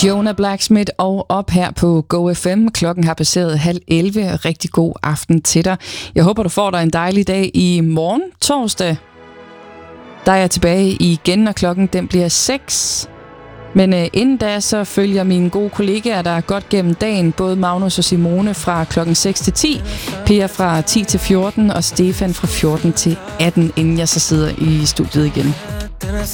Jonah Blacksmith og op her på GoFM. Klokken har passeret 10:30. Rigtig god aften til dig. Jeg håber, du får dig en dejlig dag i morgen, torsdag. Der er jeg tilbage igen, og klokken den bliver 6. Men inden da, så følger mine gode kollegaer, der er godt gennem dagen. Både Magnus og Simone fra klokken 6 til 10, Per fra 10 til 14 og Stefan fra 14 til 18, inden jeg så sidder i studiet igen.